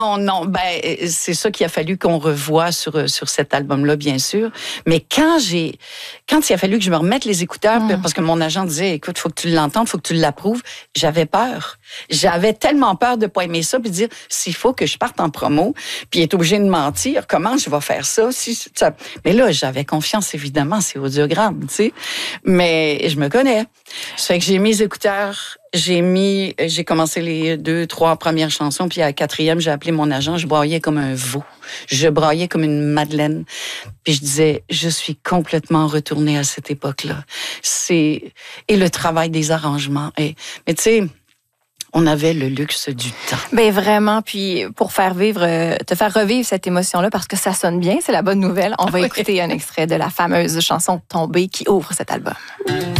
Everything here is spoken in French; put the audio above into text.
Non, non, c'est ça qu'il a fallu qu'on revoie sur cet album-là, bien sûr. Mais quand il a fallu que je me remette les écouteurs, parce que mon agent disait, écoute, faut que tu l'entendes, faut que tu l'approuves, j'avais peur. J'avais tellement peur de pas aimer ça, puis de dire, s'il faut que je parte en promo, puis être obligé de mentir, comment je vais faire ça? Mais là, j'avais confiance, évidemment, c'est audiogramme, tu sais. Mais je me connais. Ça fait que j'ai mis les écouteurs, j'ai commencé les 2, 3 premières chansons, puis à la 4e, j'ai appelé mon agent, je braillais comme un veau. Je braillais comme une madeleine. Puis je disais, je suis complètement retournée à cette époque-là. Et le travail des arrangements. Mais tu sais, on avait le luxe du temps. Ben vraiment, puis pour te faire revivre cette émotion-là, parce que ça sonne bien, c'est la bonne nouvelle. On va écouter un extrait de la fameuse chanson Tombée qui ouvre cet album.